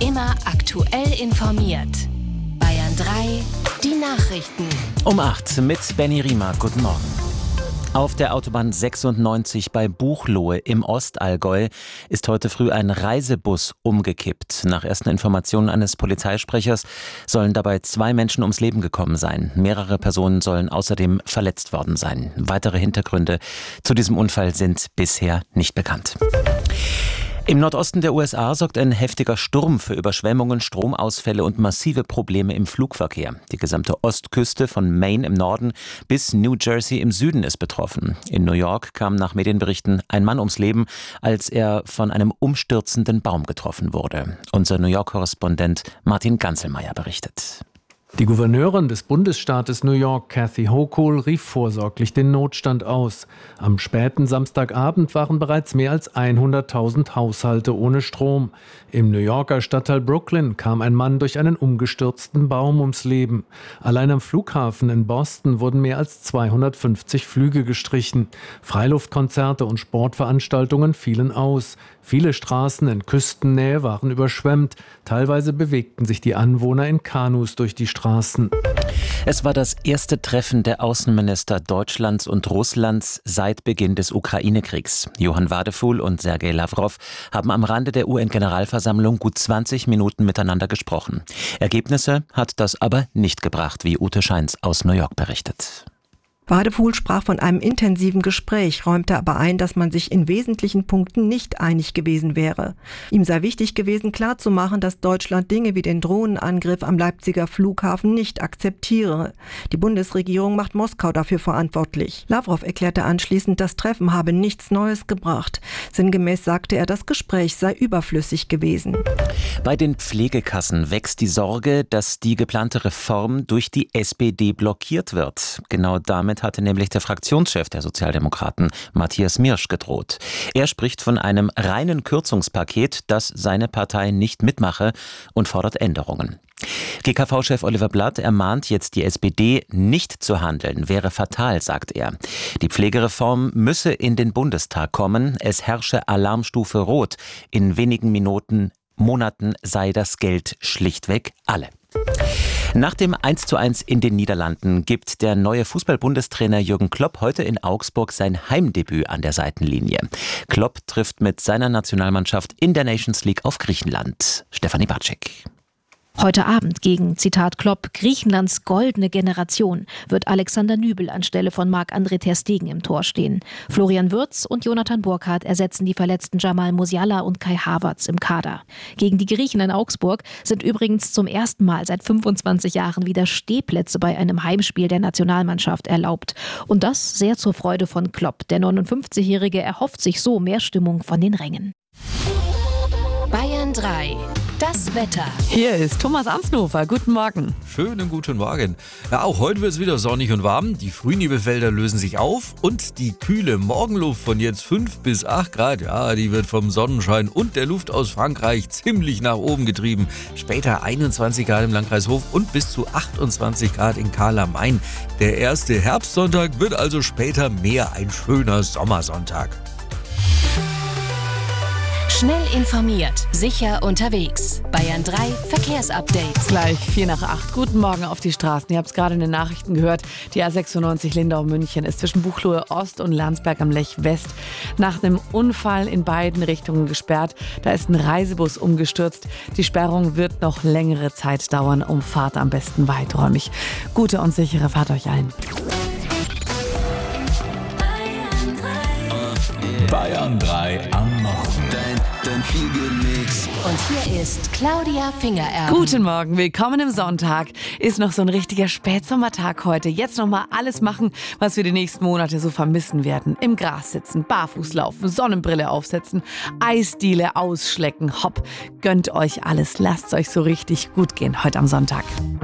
Immer aktuell informiert. Bayern 3, die Nachrichten. Um 8 mit Benny Riemer. Guten Morgen. Auf der Autobahn 96 bei Buchloe im Ostallgäu ist heute früh ein Reisebus umgekippt. Nach ersten Informationen eines Polizeisprechers sollen dabei 2 Menschen ums Leben gekommen sein. Mehrere Personen sollen außerdem verletzt worden sein. Weitere Hintergründe zu diesem Unfall sind bisher nicht bekannt. Im Nordosten der USA sorgt ein heftiger Sturm für Überschwemmungen, Stromausfälle und massive Probleme im Flugverkehr. Die gesamte Ostküste von Maine im Norden bis New Jersey im Süden ist betroffen. In New York kam nach Medienberichten ein Mann ums Leben, als er von einem umstürzenden Baum getroffen wurde. Unser New York-Korrespondent Martin Ganzelmeier berichtet. Die Gouverneurin des Bundesstaates New York, Kathy Hochul, rief vorsorglich den Notstand aus. Am späten Samstagabend waren bereits mehr als 100.000 Haushalte ohne Strom. Im New Yorker Stadtteil Brooklyn kam ein Mann durch einen umgestürzten Baum ums Leben. Allein am Flughafen in Boston wurden mehr als 250 Flüge gestrichen. Freiluftkonzerte und Sportveranstaltungen fielen aus. Viele Straßen in Küstennähe waren überschwemmt. Teilweise bewegten sich die Anwohner in Kanus durch die Straßen. Es war das erste Treffen der Außenminister Deutschlands und Russlands seit Beginn des Ukraine-Kriegs. Johann Wadefuhl und Sergei Lavrov haben am Rande der UN-Generalversammlung gut 20 Minuten miteinander gesprochen. Ergebnisse hat das aber nicht gebracht, wie Ute Scheins aus New York berichtet. Wadefuhl sprach von einem intensiven Gespräch, räumte aber ein, dass man sich in wesentlichen Punkten nicht einig gewesen wäre. Ihm sei wichtig gewesen, klarzumachen, dass Deutschland Dinge wie den Drohnenangriff am Leipziger Flughafen nicht akzeptiere. Die Bundesregierung macht Moskau dafür verantwortlich. Lavrov erklärte anschließend, das Treffen habe nichts Neues gebracht. Sinngemäß sagte er, das Gespräch sei überflüssig gewesen. Bei den Pflegekassen wächst die Sorge, dass die geplante Reform durch die SPD blockiert wird. Genau damit hatte nämlich der Fraktionschef der Sozialdemokraten, Matthias Mirsch, gedroht. Er spricht von einem reinen Kürzungspaket, das seine Partei nicht mitmache, und fordert Änderungen. GKV-Chef Oliver Blatt ermahnt jetzt die SPD, nicht zu handeln, wäre fatal, sagt er. Die Pflegereform müsse in den Bundestag kommen, es herrsche Alarmstufe Rot. In wenigen Monaten sei das Geld schlichtweg alle. Nach dem 1:1 in den Niederlanden gibt der neue Fußball-Bundestrainer Jürgen Klopp heute in Augsburg sein Heimdebüt an der Seitenlinie. Klopp trifft mit seiner Nationalmannschaft in der Nations League auf Griechenland. Stefanie Batschek. Heute Abend gegen, Zitat Klopp, Griechenlands goldene Generation wird Alexander Nübel anstelle von Marc-André ter Stegen im Tor stehen. Florian Wirtz und Jonathan Burkhardt ersetzen die verletzten Jamal Musiala und Kai Havertz im Kader. Gegen die Griechen in Augsburg sind übrigens zum ersten Mal seit 25 Jahren wieder Stehplätze bei einem Heimspiel der Nationalmannschaft erlaubt. Und das sehr zur Freude von Klopp. Der 59-Jährige erhofft sich so mehr Stimmung von den Rängen. Bayern 3, das Wetter. Hier ist Thomas Ansnofer. Guten Morgen. Schönen guten Morgen. Ja, auch heute wird es wieder sonnig und warm. Die Frühnebelfelder lösen sich auf und die kühle Morgenluft von jetzt 5 bis 8 Grad, ja, die wird vom Sonnenschein und der Luft aus Frankreich ziemlich nach oben getrieben. Später 21 Grad im Landkreis Hof und bis zu 28 Grad in Karl am Main. Der erste Herbstsonntag wird also später mehr ein schöner Sommersonntag. Schnell informiert, sicher unterwegs. Bayern 3 Verkehrsupdate. Gleich 7:45. Guten Morgen auf die Straßen. Ihr habt es gerade in den Nachrichten gehört. Die A96 Lindau-München ist zwischen Buchloe Ost und Landsberg am Lech West nach einem Unfall in beiden Richtungen gesperrt. Da ist ein Reisebus umgestürzt. Die Sperrung wird noch längere Zeit dauern. Fahrt am besten weiträumig. Gute und sichere Fahrt euch allen. Bayern 3 am Morgen. Dein Feel-Good-Mix. Und hier ist Claudia Fingererben. Guten Morgen, willkommen im Sonntag. Ist noch so ein richtiger Spätsommertag heute. Jetzt nochmal alles machen, was wir die nächsten Monate so vermissen werden. Im Gras sitzen, barfuß laufen, Sonnenbrille aufsetzen, Eisdiele ausschlecken. Hopp, gönnt euch alles. Lasst es euch so richtig gut gehen heute am Sonntag.